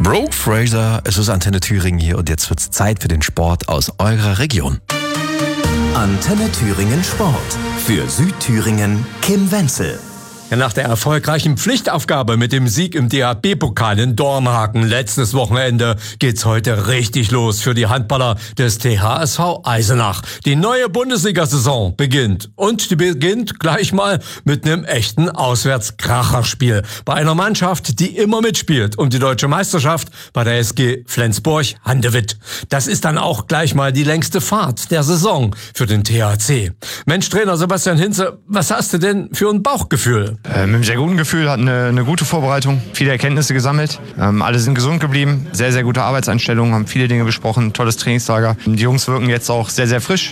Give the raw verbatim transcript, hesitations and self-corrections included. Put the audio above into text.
Brooke Fraser, es ist Antenne Thüringen hier und jetzt wird's Zeit für den Sport aus eurer Region. Antenne Thüringen Sport. Für Südthüringen Kim Wenzel. Nach der erfolgreichen Pflichtaufgabe mit dem Sieg im D H B-Pokal in Dormagen letztes Wochenende geht's heute richtig los für die Handballer des T H S V Eisenach. Die neue Bundesliga-Saison beginnt und die beginnt gleich mal mit einem echten Auswärtskracherspiel bei einer Mannschaft, die immer mitspielt um die deutsche Meisterschaft bei der S G Flensburg-Handewitt. Das ist dann auch gleich mal die längste Fahrt der Saison für den T H C. Mensch, Trainer Sebastian Hinze, was hast du denn für ein Bauchgefühl? Äh, mit einem sehr guten Gefühl, hatten eine, eine gute Vorbereitung, viele Erkenntnisse gesammelt. Ähm, alle sind gesund geblieben, sehr, sehr gute Arbeitseinstellungen, haben viele Dinge besprochen, tolles Trainingslager. Die Jungs wirken jetzt auch sehr, sehr frisch.